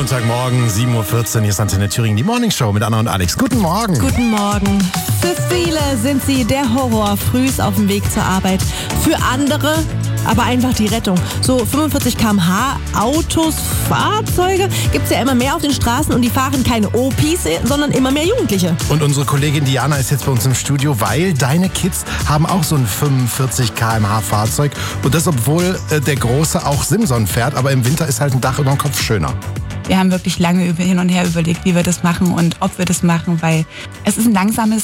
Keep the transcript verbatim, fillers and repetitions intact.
Montagmorgen, sieben Uhr vierzehn, hier ist Antenne Thüringen, die Morning Show mit Anna und Alex. Guten Morgen. Guten Morgen. Für viele sind sie der Horror frühs auf dem Weg zur Arbeit. Für andere aber einfach die Rettung. So fünfundvierzig Kilometer pro Stunde Autos, Fahrzeuge gibt's ja immer mehr auf den Straßen und die fahren keine Opis, sondern immer mehr Jugendliche. Und unsere Kollegin Diana ist jetzt bei uns im Studio, weil deine Kids haben auch so ein fünfundvierzig Kilometer pro Stunde Fahrzeug. Und das, obwohl äh, der Große auch Simson fährt, aber im Winter ist halt ein Dach über dem Kopf schöner. Wir haben wirklich lange hin und her überlegt, wie wir das machen und ob wir das machen, weil es ist ein langsames